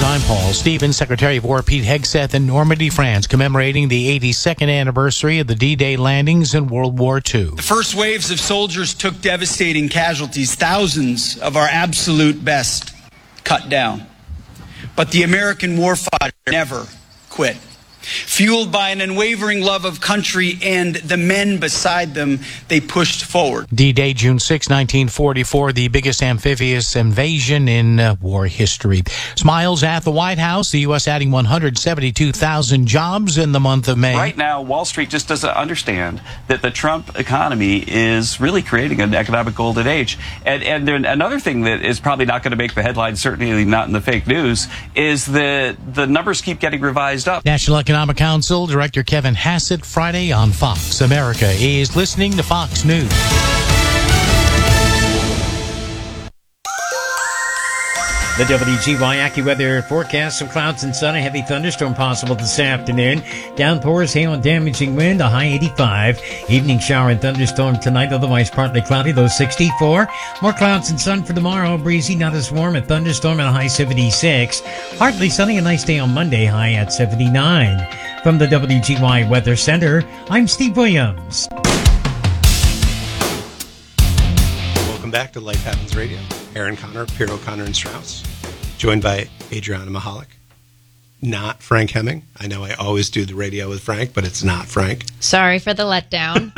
I'm Paul Stevens. Secretary of War Pete Hegseth in Normandy, France, commemorating the 82nd anniversary of the D-Day landings in World War II. The first waves of soldiers took devastating casualties, thousands of our absolute best cut down. But the American warfighter never quit. Fueled by an unwavering love of country and the men beside them, they pushed forward. D-Day, June 6, 1944, the biggest amphibious invasion in war history. Smiles at the White House, the U.S. adding 172,000 jobs in the month of May. Right now, Wall Street just doesn't understand that the Trump economy is really creating an economic golden age. And then another thing that is probably not going to make the headlines, certainly not in the fake news, is that the numbers keep getting revised up. National Economic Council Director Kevin Hassett, Friday on Fox. America is listening to Fox News. The WGY AccuWeather forecast: some clouds and sun, a heavy thunderstorm possible this afternoon. Downpours, hail, and damaging wind, a high 85. Evening shower and thunderstorm tonight, otherwise partly cloudy, low 64. More clouds and sun for tomorrow, breezy, not as warm, a thunderstorm and a high 76. Partly sunny, a nice day on Monday, high at 79. From the WGY Weather Center, I'm Steve Williams. Welcome back to Life Happens Radio. Aaron Connor, Piero Connor and Strauss, joined by Adriana Mahalik. Not Frank Hemming. I know I always do the radio with Frank, but it's not Frank. Sorry for the letdown.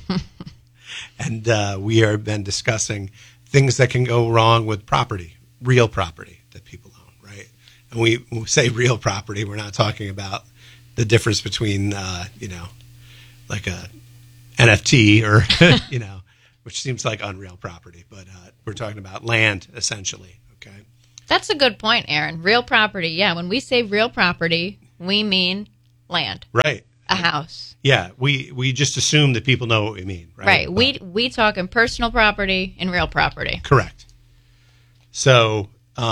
And we have been discussing things that can go wrong with property, real property that people own, right? And when we say real property, we're not talking about the difference between, like a NFT or, which seems like unreal property, but we're talking about land, essentially, okay? That's a good point, Aaron. Real property. Yeah, when we say real property, we mean land. Right. A house. Yeah, we just assume that people know what we mean, right? Right. We talk in personal property and real property. Correct. So,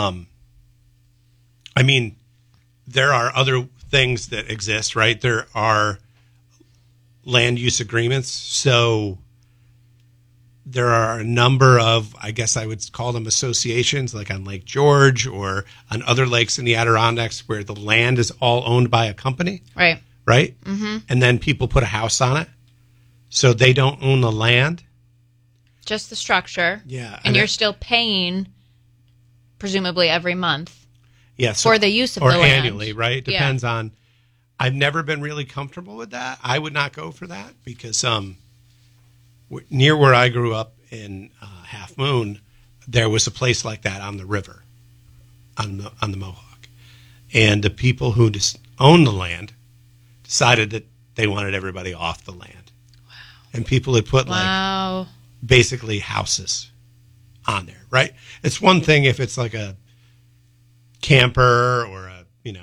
there are other things that exist, right? There are land use agreements, so there are a number of, I guess I would call them associations, like on Lake George or on other lakes in the Adirondacks where the land is all owned by a company. Right. Right? Mm-hmm. And then people put a house on it. So they don't own the land. Just the structure. Yeah. And you're still paying, presumably every month, so, for the use of the land. Or annually, right? Depends on. I've never been really comfortable with that. I would not go for that because near where I grew up in Half Moon, there was a place like that on the river, on the Mohawk, and the people who just owned the land decided that they wanted everybody off the land. Wow! And people had put basically houses on there, right? It's one thing if it's like a camper or a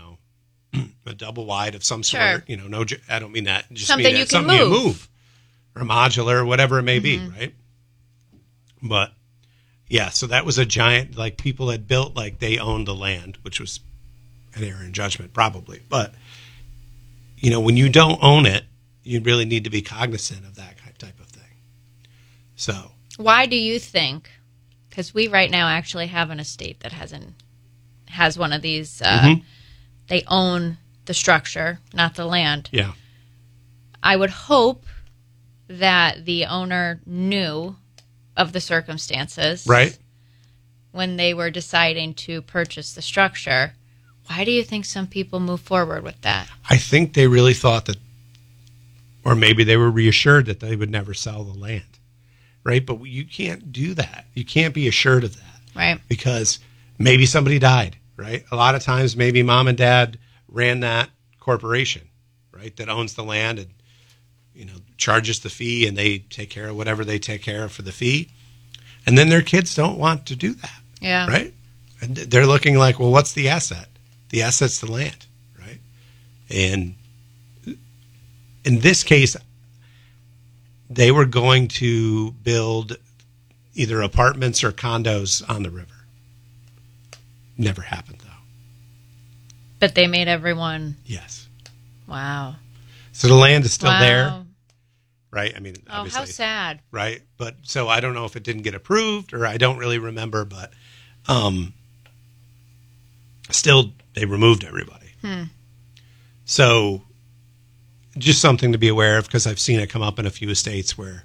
double wide of some sort. Sure. No, I don't mean that. Just something mean that you can something move. you move. Or modular, whatever it may be, right? But, yeah, so that was a giant, like, people had built like they owned the land, which was an error in judgment, probably. But, when you don't own it, you really need to be cognizant of that type of thing. So. Why do you think, because we right now actually have an estate that has one of these, they own the structure, not the land. Yeah. I would hope that the owner knew of the circumstances, right, when they were deciding to purchase the structure. Why do you think some people move forward with that? I think they really thought that, or maybe they were reassured that they would never sell the land, right? But you can't do that. You can't be assured of that, right? Because maybe somebody died, right? A lot of times maybe mom and dad ran that corporation, right, that owns the land and charges the fee, and they take care of whatever they take care of for the fee. And then their kids don't want to do that. Yeah. Right? And they're looking like, well, what's the asset? The asset's the land, right? And in this case, they were going to build either apartments or condos on the river. Never happened, though. But they made everyone... Yes. Wow. So the land is still there. Right? I mean, obviously. Oh, how sad. Right? But so I don't know if it didn't get approved, or I don't really remember, but Still, they removed everybody. So just something to be aware of, because I've seen it come up in a few estates where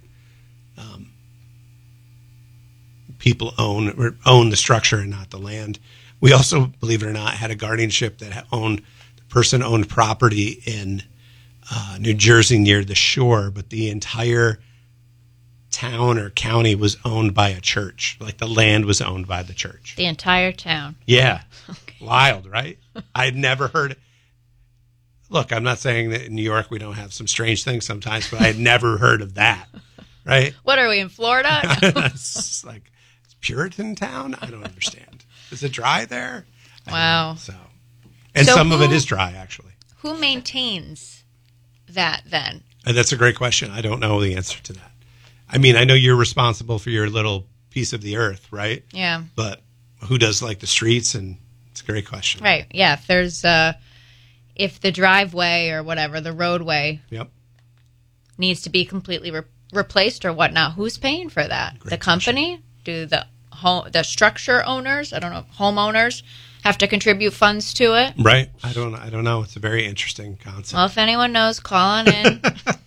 people own the structure and not the land. We also, believe it or not, had a guardianship that the person owned property in New Jersey near the shore, but the entire town or county was owned by a church. Like the land was owned by the church. The entire town. Yeah. Okay. Wild, right? I'd never heard. Look, I'm not saying that in New York we don't have some strange things sometimes, but I had never heard of that. Right? What are we, in Florida? It's like, it's Puritan town? I don't understand. Is it dry there? Wow. So some of it is dry, actually. Who maintains that then? And that's a great question. I don't know the answer to that. I mean, I know you're responsible for your little piece of the earth, right? Yeah. But who does like the streets? And it's a great question. Right. Yeah. If there's if the driveway or whatever, the roadway needs to be completely replaced or whatnot, who's paying for that? Great the company? Do the structure owners, I don't know, homeowners have to contribute funds to it? Right. I don't know. It's a very interesting concept. Well, if anyone knows, call on in.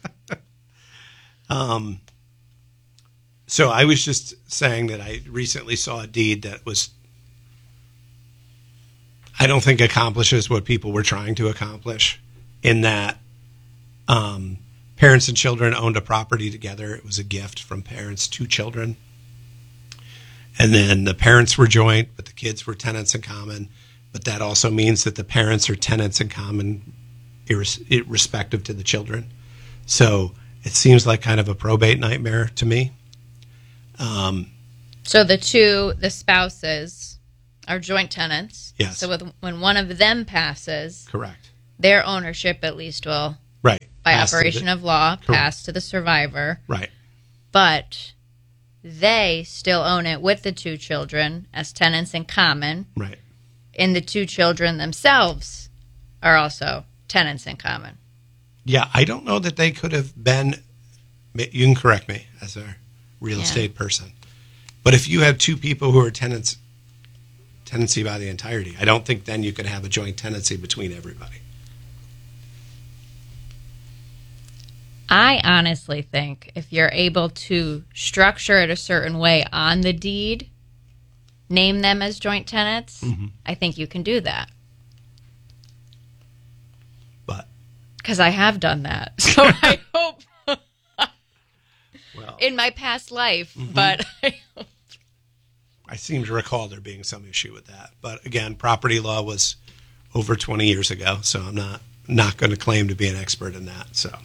So I was just saying that I recently saw a deed that was, I don't think accomplishes what people were trying to accomplish, in that parents and children owned a property together. It was a gift from parents to children. And then the parents were joint, but the kids were tenants in common. But that also means that the parents are tenants in common, irrespective to the children. So it seems like kind of a probate nightmare to me. So the spouses are joint tenants. Yes. So when one of them passes, Correct. their ownership at least will, Right. by Pass to operation of law, pass to the survivor. Right. But they still own it with the two children as tenants in common. Right. And the two children themselves are also tenants in common. Yeah, I don't know that they could have been, you can correct me as a real estate person, but if you have two people who are tenancy by the entirety, I don't think then you could have a joint tenancy between everybody. I honestly think if you're able to structure it a certain way on the deed, name them as joint tenants, I think you can do that. But because I have done that. So I hope in my past life, but I seem to recall there being some issue with that. But again, property law was over 20 years ago, so I'm not going to claim to be an expert in that. So,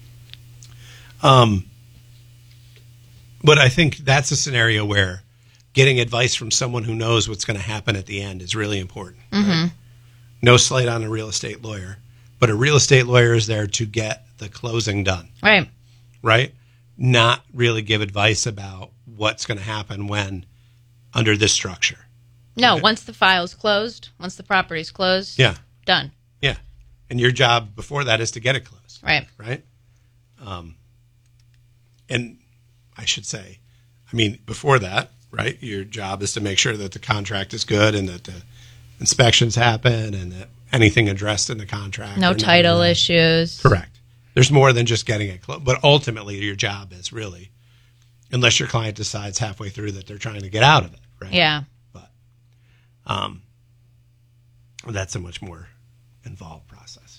but I think that's a scenario where getting advice from someone who knows what's going to happen at the end is really important. Right? No slight on a real estate lawyer, but a real estate lawyer is there to get the closing done. right. Right? Not really give advice about what's going to happen when under this structure. No, Okay. once the file's closed, once the property's closed, Yeah. done. Yeah. And your job before that is to get it closed. Right. Right? And I should say, I mean, before that, right, your job is to make sure that the contract is good and that the inspections happen and that anything addressed in the contract. No or not title addressed. issues. Correct. There's more than just getting it closed. But ultimately, your job is really, unless your client decides halfway through that they're trying to get out of it. Right? Yeah. But that's a much more involved process.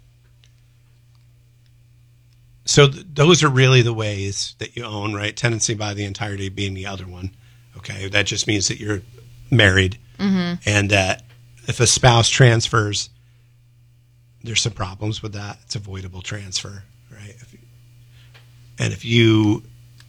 So those are really the ways that you own, right? Tenancy by the entirety being the other one. Okay, that just means that you're married, and that if a spouse transfers, there's some problems with that. It's avoidable transfer, right? If you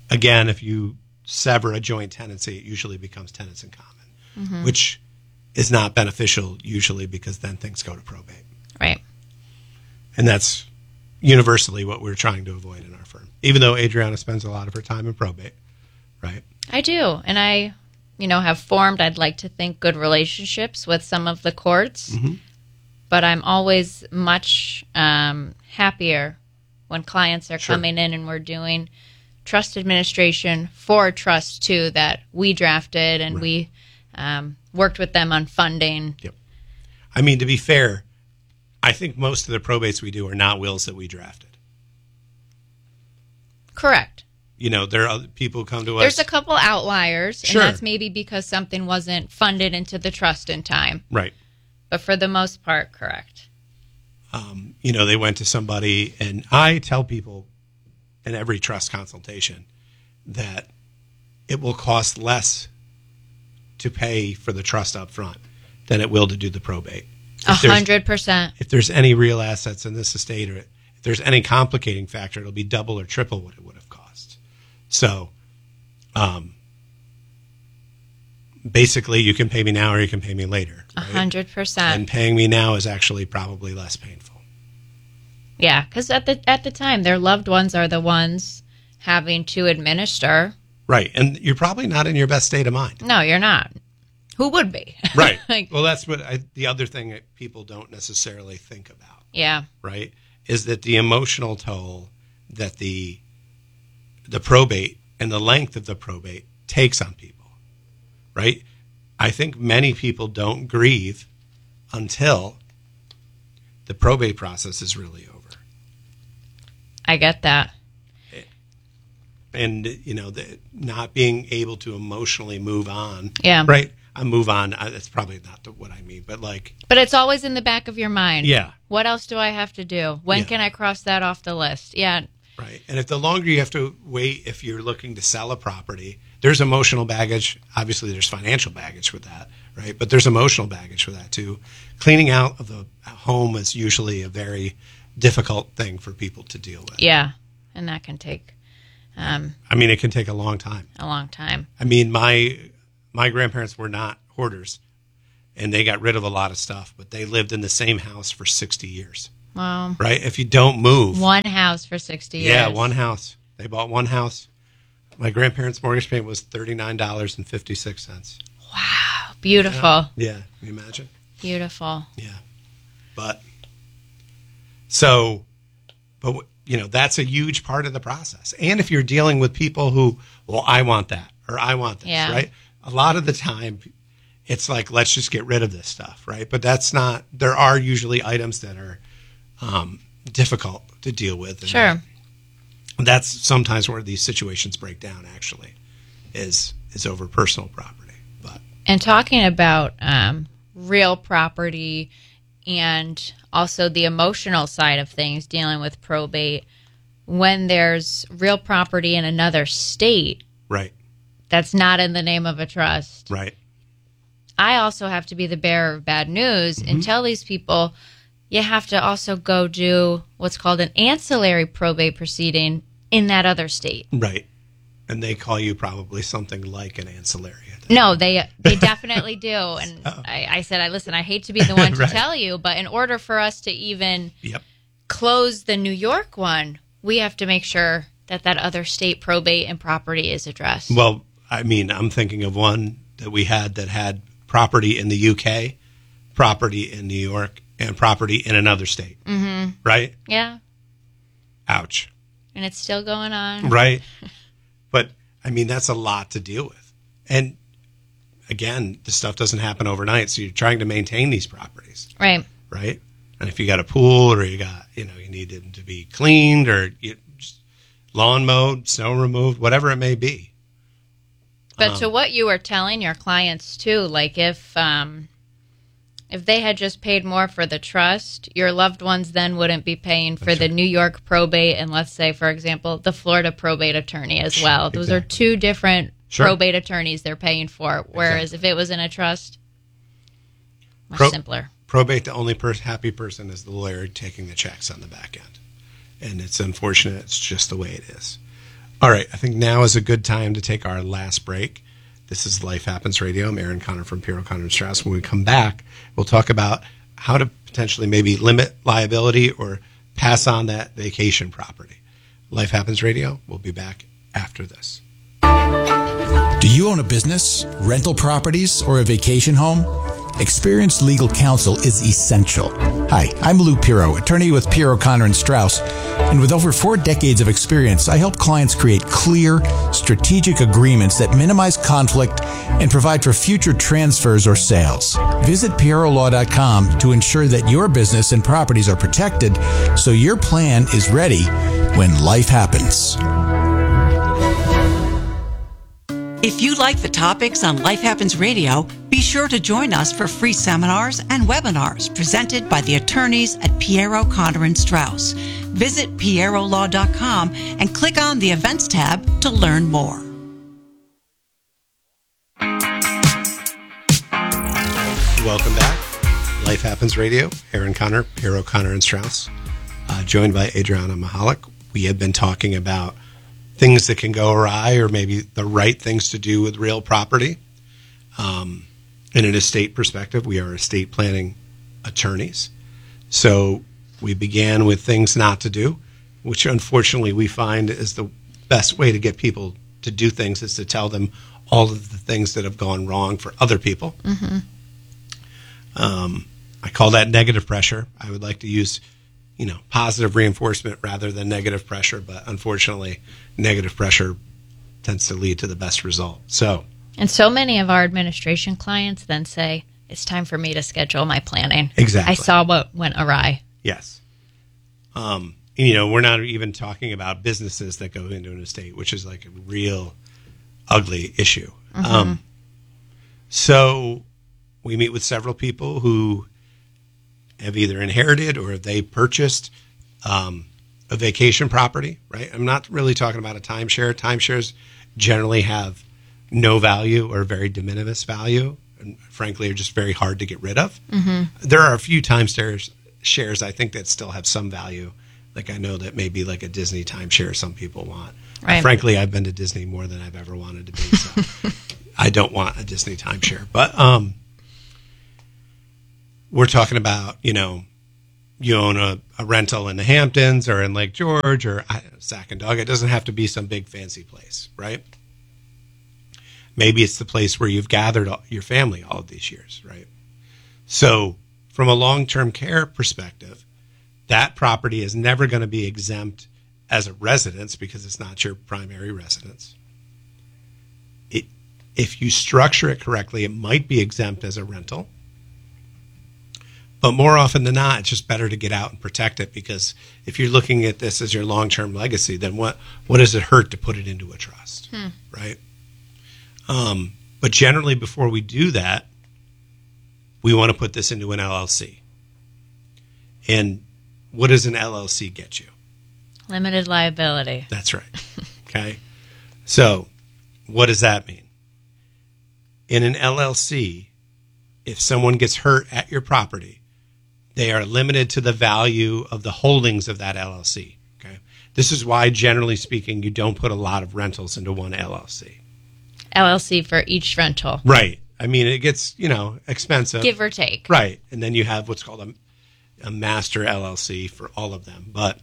sever a joint tenancy, it usually becomes tenants in common, which is not beneficial usually because then things go to probate. Right. And that's universally what we're trying to avoid in our firm, even though Adriana spends a lot of her time in probate, right? I do. And I, have formed, I'd like to think, good relationships with some of the courts. But I'm always much happier when clients are coming in and we're doing trust administration for trust, too, that we drafted and we worked with them on funding. Yep. I mean, to be fair, I think most of the probates we do are not wills that we drafted. Correct. You know, there are other people who come to us. There's a couple outliers, Sure. and that's maybe because something wasn't funded into the trust in time. Right. But for the most part, correct. You know, they went to somebody, and I tell people in every trust consultation that it will cost less to pay for the trust up front than it will to do the probate. If there's- 100%. If there's any real assets in this estate, or if there's any complicating factor, it'll be double or triple what it would have cost. So, basically, you can pay me now or you can pay me later. Right? 100%. And paying me now is actually probably less painful. Yeah, because at the time, their loved ones are the ones having to administer. Right. And you're probably not in your best state of mind. No, you're not. Who would be? Right. Like, Well, that's what the other thing that people don't necessarily think about, yeah. right, is that the emotional toll that the probate and the length of the probate takes on people, right? I think many people don't grieve until the probate process is really over. I get that. And, you know, not being able to emotionally move on. Yeah. Right? I move on. That's probably not what I mean, but like. But it's always in the back of your mind. Yeah. What else do I have to do? When Yeah. can I cross that off the list? Yeah. Right. And if the longer you have to wait, if you're looking to sell a property, there's emotional baggage. Obviously, there's financial baggage with that, right? But there's emotional baggage with that too. Cleaning out of the home is usually a very difficult thing for people to deal with. Yeah. And that can take I mean, it can take a long time. a long time. I mean, my grandparents were not hoarders, and they got rid of a lot of stuff, but they lived in the same house for 60 years, Well, right? If you don't move. one house for 60 years. Yeah, one house. They bought one house. My grandparents' mortgage payment was $39.56. Wow. Beautiful. Yeah, can you imagine? Beautiful. Yeah. But, you know, that's a huge part of the process. And if you're dealing with people who, well, I want that, or I want this, Yeah. right? A lot of the time, it's like, let's just get rid of this stuff, right? But that's not, there are usually items that are difficult to deal with. And Sure. that's sometimes where these situations break down, actually, is over personal property. But And talking about real property and also the emotional side of things, dealing with probate, when there's real property in another state right, that's not in the name of a trust, right. I also have to be the bearer of bad news and tell these people you have to also go do what's called an ancillary probate proceeding in that other state. Right. And they call you probably something like an ancillary. No, they definitely do. And I said, listen, I hate to be the one to Right. tell you, but in order for us to even Yep. close the New York one, we have to make sure that other state probate and property is addressed. Well, I mean, I'm thinking of one that we had that had property in the UK, property in New York, and property in another state. Mm-hmm. Right? Yeah, Ouch. and it's still going on. Right? But, I mean, that's a lot to deal with. And, again, this stuff doesn't happen overnight, so you're trying to maintain these properties. Right. Right? And if you got a pool or you need them to be cleaned or just lawn mowed, snow removed, whatever it may be. But to what you were telling your clients too, like if they had just paid more for the trust, your loved ones then wouldn't be paying for the New York probate and, let's say, for example, the Florida probate attorney as well. Those are two different probate attorneys they're paying for. Whereas if it was in a trust, much simpler. Probate, the only happy person is the lawyer taking the checks on the back end. And it's unfortunate. It's just the way it is. All right. I think now is a good time to take our last break. This is Life Happens Radio. I'm Aaron Connor from Piero Connor & Strauss. When we come back, we'll talk about how to potentially maybe limit liability or pass on that vacation property. Life Happens Radio. We'll be back after this. Do you own a business, rental properties, or a vacation home? experienced legal counsel is essential. Hi, I'm Lou Pirro, attorney with Pirro, Connor & Strauss. And with over 4 decades of experience, I help clients create clear, strategic agreements that minimize conflict and provide for future transfers or sales. Visit PierroLaw.com to ensure that your business and properties are protected so your plan is ready when life happens. If you like the topics on Life Happens Radio, be sure to join us for free seminars and webinars presented by the attorneys at Pirro, Connor & Strauss. Visit PierroLaw.com and click on the Events tab to learn more. Welcome back. Life Happens Radio. Aaron Connor, Pirro, Connor & Strauss, joined by Adriana Mahalik. We have been talking about things that can go awry, or maybe the right things to do with real property. In an estate perspective, we are estate planning attorneys. So we began with things not to do, which unfortunately we find is the best way to get people to do things, is to tell them all of the things that have gone wrong for other people. Mm-hmm. I call that negative pressure. I would like to use positive reinforcement rather than negative pressure, but unfortunately, negative pressure tends to lead to the best result. And so many of our administration clients then say, it's time for me to schedule my planning. Exactly. I saw what went awry. Yes. We're not even talking about businesses that go into an estate, which is like a real ugly issue. Mm-hmm. So we meet with several people who have either inherited or they purchased a vacation property, right? I'm not really talking about a timeshare. Timeshares generally have no value or very de minimis value, and frankly are just very hard to get rid of. Mm-hmm. There are a few timeshares I think that still have some value. Like I know that maybe like a Disney timeshare some people want. Right. Frankly, I've been to Disney more than I've ever wanted to be, so I don't want a Disney timeshare. But we're talking about, you own a rental in the Hamptons or in Lake George or Sac and Dog. It doesn't have to be some big fancy place, right? Maybe it's the place where you've gathered your family all of these years, right? So from a long-term care perspective, that property is never going to be exempt as a residence because it's not your primary residence. If you structure it correctly, it might be exempt as a rental. But more often than not, it's just better to get out and protect it, because if you're looking at this as your long-term legacy, then what does it hurt to put it into a trust, right? But generally, before we do that, we want to put this into an LLC. And what does an LLC get you? Limited liability. That's right. Okay. So what does that mean? In an LLC, if someone gets hurt at your property, they are limited to the value of the holdings of that LLC. Okay. This is why, generally speaking, you don't put a lot of rentals into one LLC. LLC for each rental. Right. I mean, it gets, expensive. Give or take. Right. And then you have what's called a master LLC for all of them. But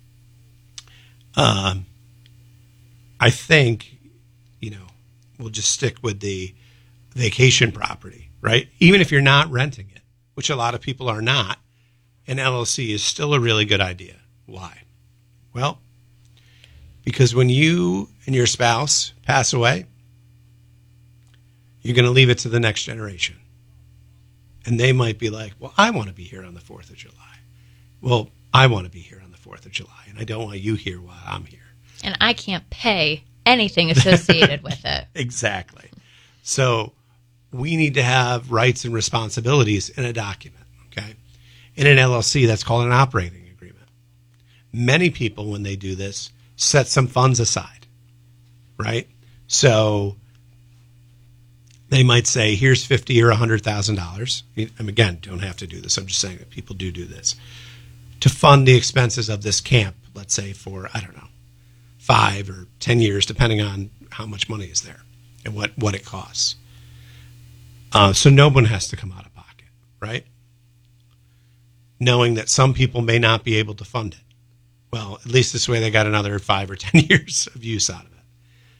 I think, we'll just stick with the vacation property, right? Even if you're not renting it, which a lot of people are not, an LLC is still a really good idea. Why? Well, because when you and your spouse pass away, you're going to leave it to the next generation. And they might be like, well, I want to be here on the 4th of July. Well, I want to be here on the 4th of July, and I don't want you here while I'm here. And I can't pay anything associated with it. Exactly. So we need to have rights and responsibilities in a document, okay? In an LLC, that's called an operating agreement. Many people, when they do this, set some funds aside, right? So they might say, here's $50,000 or $100,000. And again, don't have to do this. I'm just saying that people do this. To fund the expenses of this camp, let's say for, 5 or 10 years, depending on how much money is there and what it costs. So no one has to come out of pocket, right? Knowing that some people may not be able to fund it. Well, at least this way they got another 5 or 10 years of use out of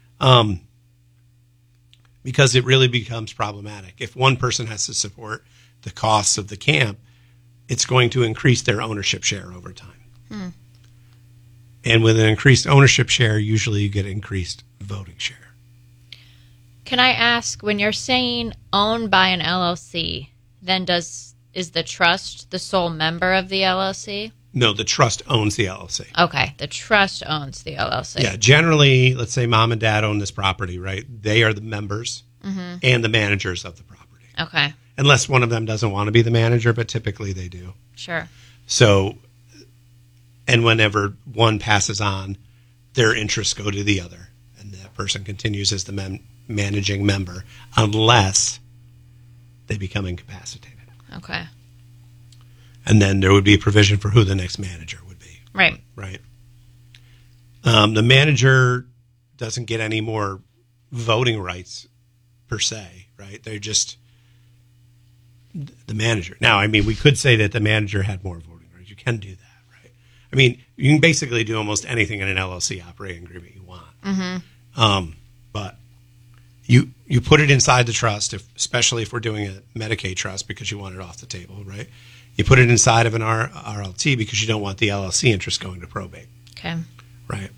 it. Because it really becomes problematic. If one person has to support the costs of the camp, it's going to increase their ownership share over time. And with an increased ownership share, usually you get increased voting share. Can I ask, when you're saying owned by an LLC, then is the trust the sole member of the LLC? No, the trust owns the LLC. Okay, the trust owns the LLC. Yeah, generally, let's say mom and dad own this property, right? They are the members and the managers of the property. Okay. Unless one of them doesn't want to be the manager, but typically they do. Sure. So, and whenever one passes on, their interests go to the other, and that person continues as the managing member unless they become incapacitated. Okay. And then there would be a provision for who the next manager would be. Right. Right. The manager doesn't get any more voting rights per se, right? They're just the manager. Now, I mean, we could say that the manager had more voting rights. You can do that, right? I mean, you can basically do almost anything in an LLC operating agreement you want. But you put it inside the trust, especially if we're doing a Medicaid trust because you want it off the table, right? You put it inside of an RLT because you don't want the LLC interest going to probate. Okay. Right.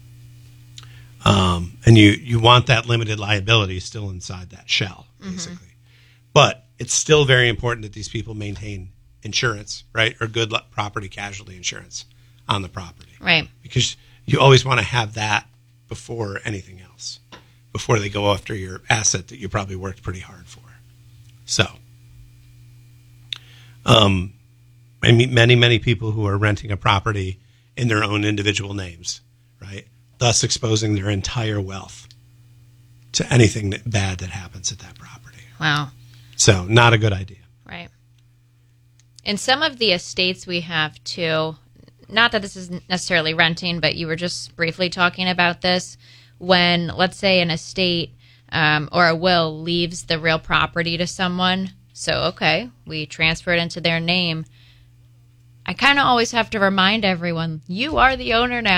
And you want that limited liability still inside that shell, basically. But it's still very important that these people maintain insurance, right, or good property casualty insurance on the property. Right. Because you always want to have that before anything else, before they go after your asset that you probably worked pretty hard for. So, I meet many people who are renting a property in their own individual names, right? Thus exposing their entire wealth to anything bad that happens at that property. Wow. So, not a good idea. Right. In some of the estates we have, too, not that this is necessarily renting, but you were just briefly talking about this, when, let's say, an estate or a will leaves the real property to someone, so, okay, we transfer it into their name. I kind of always have to remind everyone, you are the owner now.